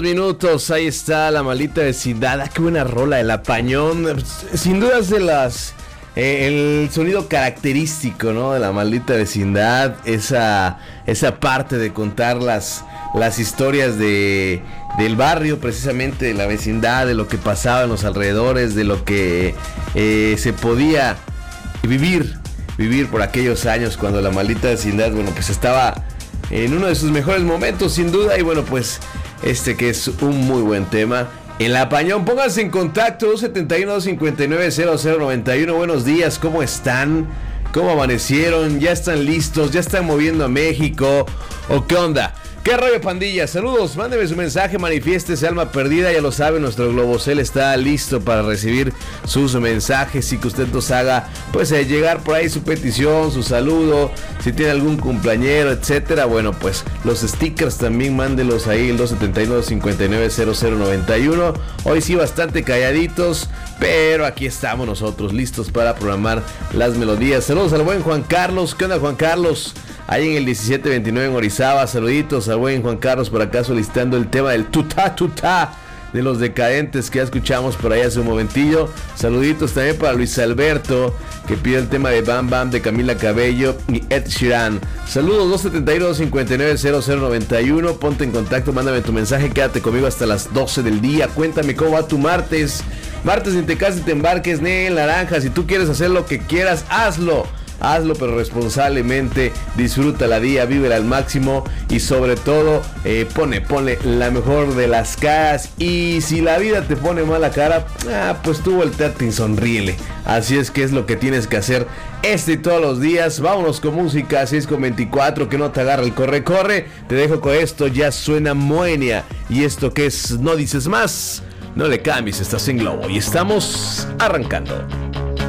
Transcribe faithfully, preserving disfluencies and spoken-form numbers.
Minutos, ahí está La Maldita Vecindad. Ah, qué buena rola, El Apañón. Sin duda es de las eh, el sonido característico, ¿no? De La Maldita Vecindad. Esa, esa parte de contar las, las historias de, del barrio, precisamente de la vecindad, de lo que pasaba en los alrededores, de lo que eh, se podía vivir, vivir por aquellos años cuando La Maldita Vecindad, bueno, pues estaba en uno de sus mejores momentos, sin duda. Y bueno, pues este que es un muy buen tema. El Apañón, pónganse en contacto dos setenta y uno, dos cincuenta y nueve, cero cero noventa y uno. Buenos días, ¿cómo están? ¿Cómo amanecieron? ¿Ya están listos? ¿Ya están moviendo a México? ¿O qué onda? ¿Qué rollo, pandilla? Saludos, mándeme su mensaje, manifiéstese, alma perdida. Ya lo sabe, nuestro Globocel está listo para recibir sus mensajes y que usted nos haga, pues, eh, llegar por ahí su petición, su saludo, si tiene algún cumpleañero, etcétera. Bueno, pues, los stickers también mándelos ahí, el dos setenta y uno, dos cincuenta y nueve, cero cero noventa y uno. Hoy sí, bastante calladitos, pero aquí estamos nosotros, listos para programar las melodías. Saludos al buen Juan Carlos. ¿Qué onda, Juan Carlos? Ahí en el diecisiete veintinueve en Orizaba. Saluditos al buen Juan Carlos por acá solicitando el tema del tutá tutá de Los Decadentes que ya escuchamos por ahí hace un momentillo. Saluditos también para Luis Alberto, que pide el tema de Bam Bam de Camila Cabello y Ed Sheeran. Saludos, dos setenta y uno, dos cincuenta y nueve, cero cero noventa y uno. Ponte en contacto, mándame tu mensaje, quédate conmigo hasta las doce del día. Cuéntame cómo va tu martes. Martes, ni te cases ni te embarques, ni en naranja. Si tú quieres hacer lo que quieras, hazlo. Hazlo, pero responsablemente. Disfruta la día, vívela al máximo. Y sobre todo, eh, pone, pone la mejor de las caras. Y si la vida te pone mala cara, ah, pues tú volteate y sonríele. Así es que es lo que tienes que hacer este y todos los días. Vámonos con música, seis con veinticuatro. Que no te agarre el corre, corre. Te dejo con esto, ya suena Moenia. Y esto que es No Dices Más. No le cambies, estás en Globo y estamos arrancando.